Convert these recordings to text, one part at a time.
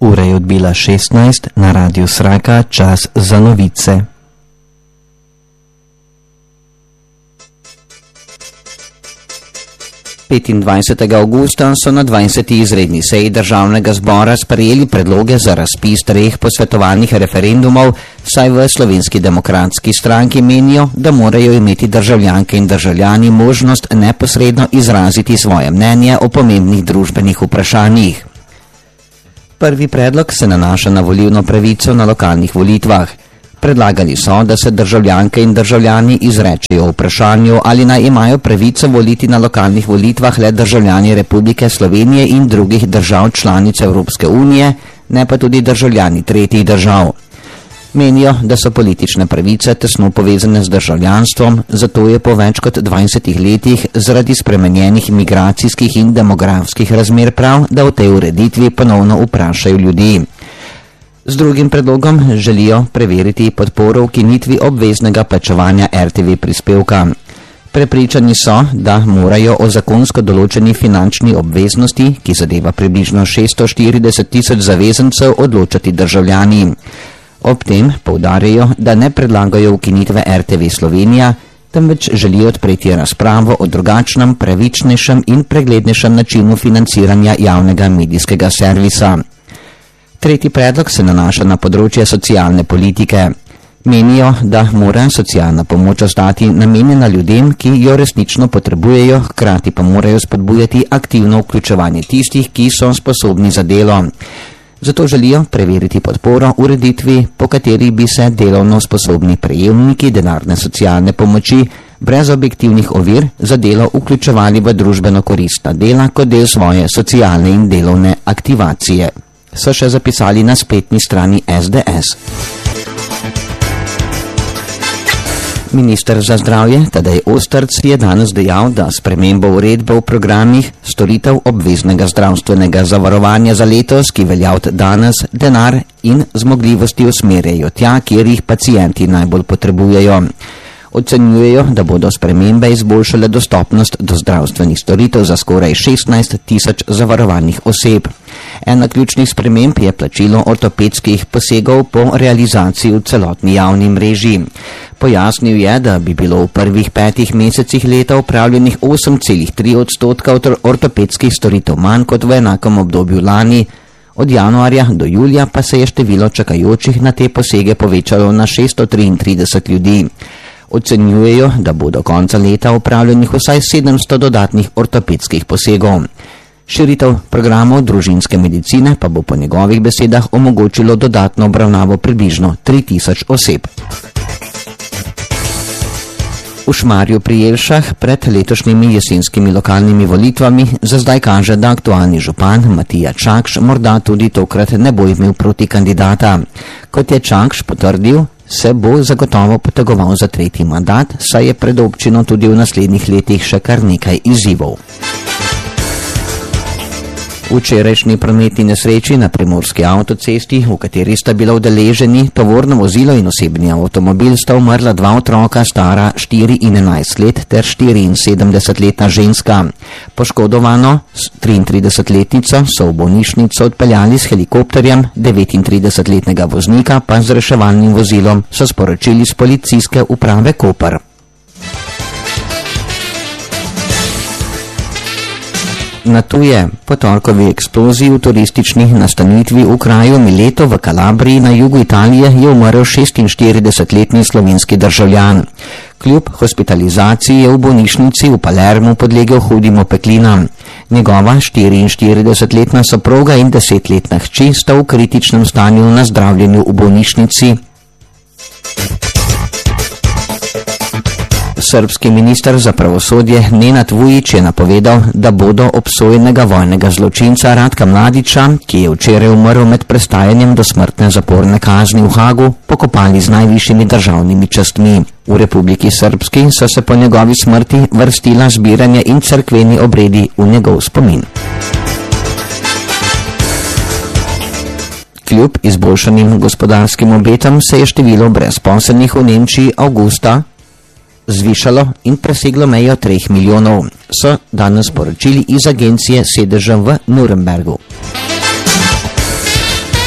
Ura je odbila 16, na Radiu Sraka čas za novice. Avgusta so na 20. izredni seji Državnega zbora sprejeli predloge za razpis 3 posvetovalnih referendumov, saj v Slovenski demokratski stranki menijo, da morajo imeti državljanke in državljani možnost neposredno izraziti svoje mnenje o pomembnih družbenih vprašanjih. Prvi predlog se nanaša na volilno pravico na lokalnih volitvah. Predlagali so, da se državljanke in državljani izrečejo o vprašanju, ali naj imajo pravico voliti na lokalnih volitvah le državljani Republike Slovenije in drugih držav članic Evropske unije, ne pa tudi državljani tretjih držav. Menijo, da so politične pravice tesno povezane z državljanstvom, zato je po več kot 20 letih zaradi spremenjenih migracijskih in demografskih razmer prav, da v tej ureditvi ponovno vprašajo ljudi. Z drugim predlogom želijo preveriti podporo ukinitvi obveznega plačevanja RTV prispevka. Prepričani so, da morajo o zakonsko določeni finančni obveznosti, ki zadeva približno 640 tisoč zavezancev, odločati državljani. Ob tem poudarjajo, da ne predlagajo ukinitve RTV Slovenija, temveč želijo odpreti razpravo o drugačnem, pravičnejšem in preglednejšem načinu financiranja javnega medijskega servisa. Tretji predlog se nanaša na področje socialne politike. Menijo, da mora socialna pomoč ostati namenjena ljudem, ki jo resnično potrebujejo, hkrati pa morajo spodbujati aktivno vključevanje tistih, ki so sposobni za delo. Zato želijo preveriti podporo ureditvi, po kateri bi se delovno sposobni prejemniki denarne socialne pomoči brez objektivnih ovir za delo vključevali v družbeno koristna dela kot del svoje socialne in delovne aktivacije, so še zapisali na spletni strani SDS. Minister za zdravje Tadej Ostrc je danes dejal, da spremembo uredbe v programih storitev obveznega zdravstvenega zavarovanja za letos, ki velja od danes, denar in zmogljivosti usmerjajo tja, kjer jih pacienti najbolj potrebujejo. Ocenjujejo, da bodo spremembe izboljšale dostopnost do zdravstvenih storitev za skoraj 16 tisoč zavarovanih oseb. Ena ključnih sprememb je plačilo ortopedskih posegov po realizaciji v celotni javni mreži. Pojasnil je, da bi bilo v prvih 5 mesecih leta upravljenih 8,3% ortopedskih storitev manj kot v enakem obdobju lani. Od januarja do julija pa se je število čakajočih na te posege povečalo na 633 ljudi. Ocenjujejo, da bo do konca leta upravljenih vsaj 700 dodatnih ortopedskih posegov. Širitev programov družinske medicine pa bo po njegovih besedah omogočilo dodatno obravnavo približno 3000 oseb. V Šmarju pri Jelšah pred letošnjimi jesenskimi lokalnimi volitvami za zdaj kaže, da aktualni župan Matija Čakš morda tudi tokrat ne bo imel proti kandidata. Kot je Čakš potrdil, se bo zagotovo potegoval za 3. mandat, saj je pred občino tudi v naslednjih letih še kar nekaj izzivov. V včerajšnji prometni nesreči na primorski avtocesti, v kateri sta bila udeleženi tovorno vozilo in osebni avtomobil, sta umrla 2 otroka, stara 4 in 11 let ter 74-letna ženska. Poškodovano 33-letnico so v bolnišnico odpeljali s helikopterjem, 39-letnega voznika pa z reševalnim vozilom, so sporočili z policijske uprave Koper. Na tuje po torkovi eksploziji v turistični nastanitvi v kraju Mileto v Kalabriji na jugu Italije je umrl 46-letni slovenski državljan. Kljub hospitalizaciji je v bolnišnici v Palermu podlegel hudim opeklinam. Njegova 44-letna soproga in 10-letna hči sta v kritičnem stanju na zdravljenju v bolnišnici. Srbski minister za pravosodje Nenad Vujić je napovedal, da bodo obsojenega vojnega zločinca Ratka Mladića, ki je včeraj umrl med prestajanjem do smrtne zaporne kazni v Hagu, pokopali z najvišjimi državnimi častmi. V Republiki Srbski so se po njegovi smrti vrstila zbiranje in cerkveni obredi v njegov spomin. Kljub izboljšanim gospodarskim obetam se je število brezposelnih v Nemčiji avgusta zvišalo in preseglo mejo 3 milijonov, so danes sporočili iz agencije sedeža v Nurembergu.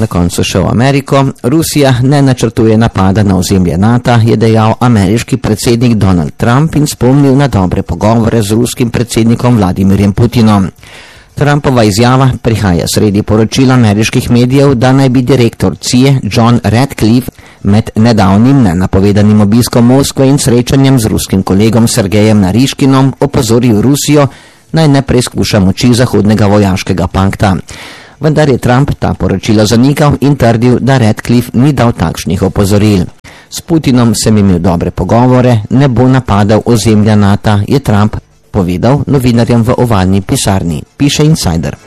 Na koncu še v Ameriko. Rusija ne načrtuje napada na ozemlje NATO, je dejal ameriški predsednik Donald Trump in spomnil na dobre pogovore z ruskim predsednikom Vladimirjem Putinom. Trumpova izjava prihaja sredi poročila ameriških medijev, da naj bi direktor CIA John Ratcliffe med nedavnim nenapovedanim obiskom Moskve in srečanjem z ruskim kolegom Sergejem Nariškinom opozoril Rusijo, naj ne preizkuša moči zahodnega vojaškega pakta. Vendar je Trump ta poročila zanikal in trdil, da Ratcliffe ni dal takšnih opozoril. S Putinom sem imel dobre pogovore, ne bo napadal ozemlja NATO, je Trump povedal novinarjem v ovalni pisarni, piše Insider.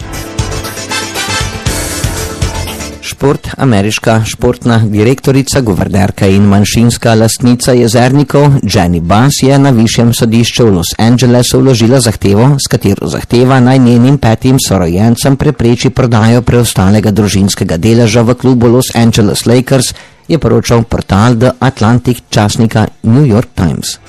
Šport. Ameriška športna direktorica, guvernerka in manjšinska lastnica jezernikov Jenny Bass je na višjem sodišču v Los Angelesu vložila zahtevo, s katero zahteva naj njenim 5 sorojencem prepreči prodajo preostalega družinskega deleža v klubu Los Angeles Lakers, je poročal portal The Atlantic časnika New York Times.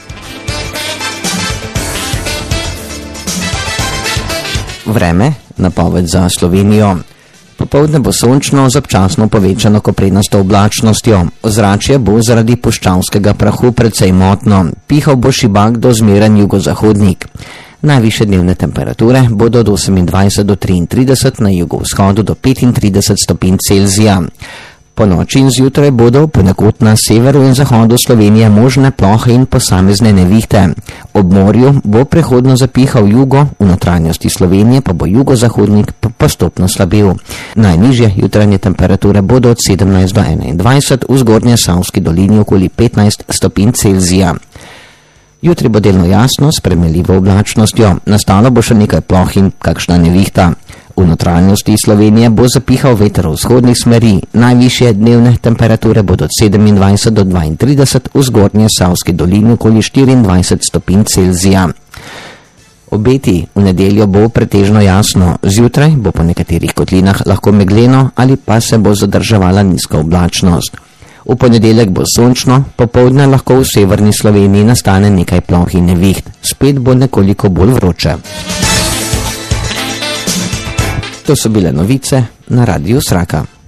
Vreme, napoved za Slovenijo. Popoldne bo sončno z občasno povečano koprenasto oblačnostjo. Ozračje bo zaradi puščavskega prahu precej motno. Pihal bo šibak do zmeren jugozahodnik. Najvišje dnevne temperature bodo od 28 do 33, na jugovzhodu do 35 stopinj Celzija. Po noči in zjutraj bodo ponekod na severu in zahodu Slovenije možne plohe in posamezne nevihte. Ob morju bo prehodno zapihal jugo, v notranjosti Slovenije pa bo jugozahodnik postopno slabil. Najnižje jutranje temperature bodo od 17 do 21, v zgornje Savski dolini okoli 15 stopinj Celzija. Jutri bo delno jasno s premeljivo oblačnostjo, nastalo bo še nekaj ploh in kakšna nevihta. V notranjosti Slovenije bo zapihal veter v vzhodnih smeri, najvišje dnevne temperature bodo od 27 do 32, v zgornje Savski dolini okoli 24 stopinj Celzija. Obeti. V nedeljo bo pretežno jasno, zjutraj bo po nekaterih kotlinah lahko megleno ali pa se bo zadrževala nizka oblačnost. V ponedeljek bo sončno, popoldne lahko v severni Sloveniji nastane nekaj ploh in neviht, spet bo nekoliko bolj vroče. To so bile novice na Radiu Sraka.